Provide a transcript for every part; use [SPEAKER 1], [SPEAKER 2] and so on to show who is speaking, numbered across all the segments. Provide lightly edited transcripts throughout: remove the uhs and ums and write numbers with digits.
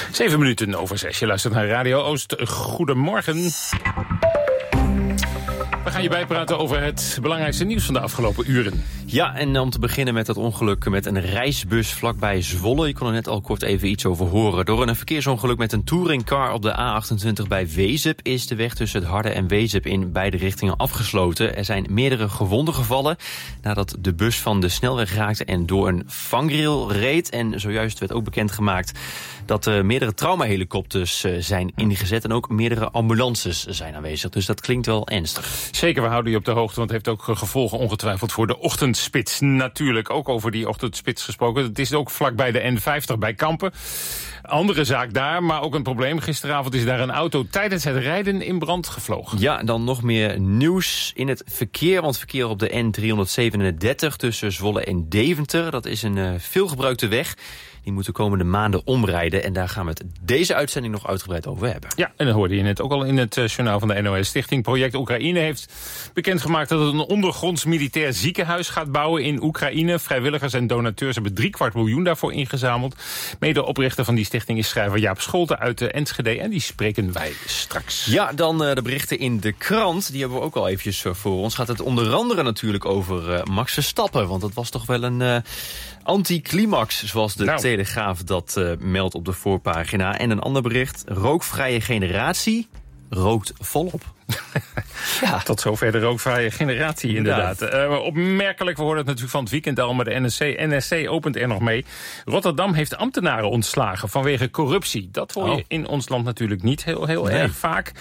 [SPEAKER 1] 7 minuten over 6. Je luistert naar Radio Oost. Goedemorgen. We gaan je bijpraten over het belangrijkste nieuws van de afgelopen uren.
[SPEAKER 2] Ja, en om te beginnen met dat ongeluk met een reisbus vlakbij Zwolle. Je kon er net al kort even iets over horen. Door een verkeersongeluk met een touringcar op de A28 bij Wezep is de weg tussen het Harde en Wezep in beide richtingen afgesloten. Er zijn meerdere gewonden gevallen nadat de bus van de snelweg raakte en door een vangrail reed. En zojuist werd ook bekendgemaakt dat er meerdere traumahelikopters zijn ingezet en ook meerdere ambulances zijn aanwezig. Dus dat klinkt wel ernstig.
[SPEAKER 1] Zeker, we houden je op de hoogte, want het heeft ook gevolgen ongetwijfeld voor de ochtendspits. Natuurlijk ook over die ochtendspits gesproken. Het is ook vlakbij de N50 bij Kampen. Andere zaak daar, maar ook een probleem. Gisteravond is daar een auto tijdens het rijden in brand gevlogen.
[SPEAKER 2] Ja, dan nog meer nieuws in het verkeer. Want verkeer op de N337 tussen Zwolle en Deventer, dat is een veelgebruikte weg. Die moeten de komende maanden omrijden. En daar gaan we het deze uitzending nog uitgebreid over hebben.
[SPEAKER 1] Ja, en dat hoorde je net ook al in het journaal van de NOS. Stichting Project Oekraïne heeft bekendgemaakt dat het een ondergronds militair ziekenhuis gaat bouwen in Oekraïne. Vrijwilligers en donateurs hebben $250 miljoen daarvoor ingezameld. Medeoprichter van die stichting is schrijver Jaap Scholten uit de Enschede. En die spreken wij straks.
[SPEAKER 2] Ja, dan de berichten in de krant. Die hebben we ook al eventjes voor ons. Gaat het onder andere natuurlijk over Max Verstappen. Want dat was toch wel een anticlimax, zoals de Telegraaf dat meldt op de voorpagina. En een ander bericht, rookvrije generatie rookt volop.
[SPEAKER 1] Ja. Tot zover de rookvrije generatie, inderdaad. Opmerkelijk, we hoorden het natuurlijk van het weekend al, maar de NSC opent er nog mee. Rotterdam heeft ambtenaren ontslagen vanwege corruptie. Dat hoor je in ons land natuurlijk niet heel erg vaak.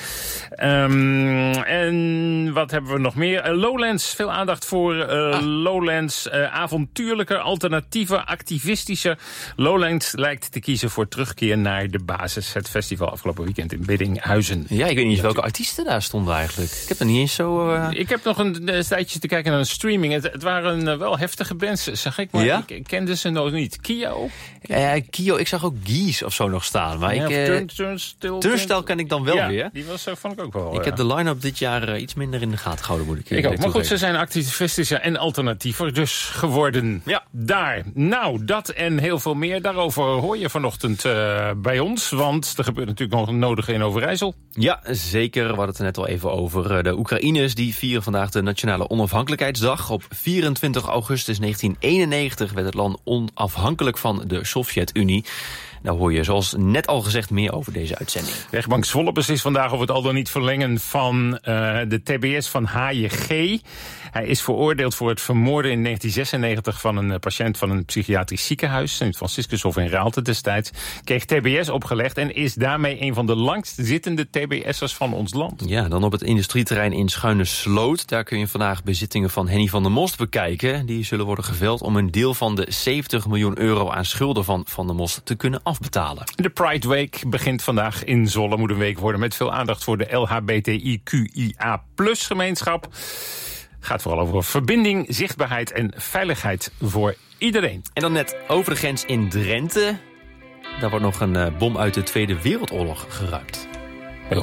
[SPEAKER 1] En wat hebben we nog meer? Lowlands, veel aandacht voor Lowlands. Avontuurlijke, alternatieve, activistische. Lowlands lijkt te kiezen voor terugkeer naar de basis. Het festival afgelopen weekend in Biddinghuizen.
[SPEAKER 2] Ja, ik weet niet welke artiesten daar stonden eigenlijk. Ik heb er niet eens zo...
[SPEAKER 1] Ik heb nog een tijdje te kijken naar een streaming. Het waren wel heftige bands, zag ik. Maar ik kende ze nog niet. Kio?
[SPEAKER 2] Kio, ik zag ook Gies of zo nog staan. Maar Turnstile ken ik dan wel weer.
[SPEAKER 1] Die vond ik ook wel.
[SPEAKER 2] Ik heb de line-up dit jaar iets minder in de gaten gehouden, moet ik
[SPEAKER 1] ook. Maar goed, ze zijn activistischer en alternatiever dus geworden. Ja. Daar. Nou, dat en heel veel meer. Daarover hoor je vanochtend bij ons. Want er gebeurt natuurlijk nog nodig in Overijssel.
[SPEAKER 2] Ja, zeker. We hadden het er net al even over. De Oekraïners die vieren vandaag de Nationale Onafhankelijkheidsdag. Op 24 augustus 1991 werd het land onafhankelijk van de Sovjet-Unie. Daar hoor je, zoals net al gezegd, meer over deze uitzending.
[SPEAKER 1] Rechtbank Zwolle beslist vandaag over het al dan niet verlengen van de TBS van H.J.G. Hij is veroordeeld voor het vermoorden in 1996 van een patiënt van een psychiatrisch ziekenhuis. Sint-Franciscushof in Raalte destijds. Kreeg TBS opgelegd en is daarmee een van de langstzittende TBS'ers van ons land.
[SPEAKER 2] Ja, dan op het industrieterrein in Schuine Sloot. Daar kun je vandaag bezittingen van Henny van der Most bekijken. Die zullen worden geveld om een deel van de €70 miljoen aan schulden van Van der Most te kunnen afbetalen.
[SPEAKER 1] De Pride Week begint vandaag in Zwolle. Moet een week worden met veel aandacht voor de LHBTIQIA+ gemeenschap. Gaat vooral over verbinding, zichtbaarheid en veiligheid voor iedereen.
[SPEAKER 2] En dan net over de grens in Drenthe. Daar wordt nog een bom uit de Tweede Wereldoorlog geruimd.